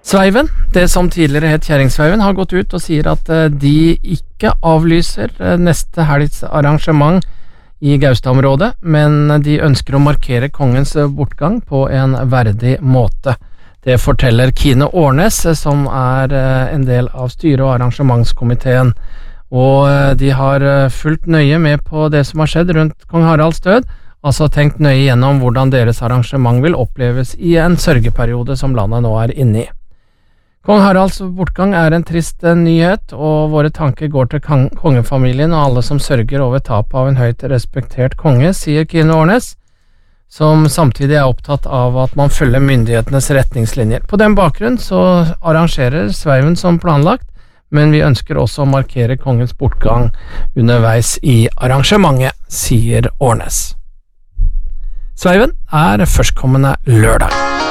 Sveiven, det som tidligere het Kjerringsveiven, har gått ut og sier at de ikke avlyser neste helgs arrangement i Gaustad-området, men de ønsker å markere kongens bortgang på en verdig måte. Det forteller Kine Årnes, som er en del av styre- og arrangementskomiteen. Og de har fulgt nøye med på det som har skjedd rundt kong Haralds død, altså tenkt nøye gjennom hvordan deres arrangement vil oppleves i en sørgeperiode som landet nå er inne i. Kong Haralds bortgang er en trist nyhet, og våre tanker går til kongefamilien og alle som sørger over tapet av en høyt respektert konge, sier Kine Årnes, som samtidig er opptatt av at man følger myndighetenes retningslinjer. På den bakgrunn så arrangerer Sveiven som planlagt, men vi ønsker også å markere kongens bortgang underveis i arrangementet, sier Årnes. Sveiven er førstkommende lørdag.